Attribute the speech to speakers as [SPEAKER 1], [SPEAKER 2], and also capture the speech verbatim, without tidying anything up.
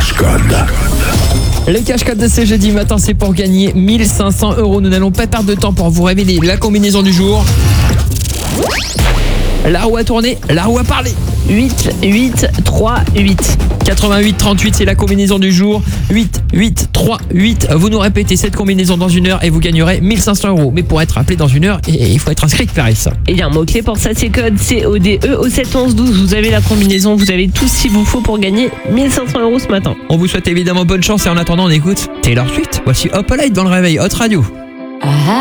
[SPEAKER 1] cache-code.
[SPEAKER 2] Le cache-code de ce jeudi matin, c'est pour gagner mille cinq cents euros. Nous n'allons pas perdre de temps pour vous révéler la combinaison du jour. La roue a tourné, la roue a parlé.
[SPEAKER 3] huit, huit, trois, huit.
[SPEAKER 2] quatre-vingt-huit trente-huit, c'est la combinaison du jour. huit, huit, trois, huit. Vous nous répétez cette combinaison dans une heure et vous gagnerez mille cinq cents euros. Mais pour être appelé dans une heure, il faut être inscrit, Clarisse.
[SPEAKER 3] Et il y a un mot-clé pour ça, c'est code C O D E au sept onze douze. Vous avez la combinaison, vous avez tout ce qu'il vous faut pour gagner mille cinq cents euros ce matin.
[SPEAKER 2] On vous souhaite évidemment bonne chance et en attendant, on écoute Taylor Swift. Voici Hop Light dans le réveil Hot Radio.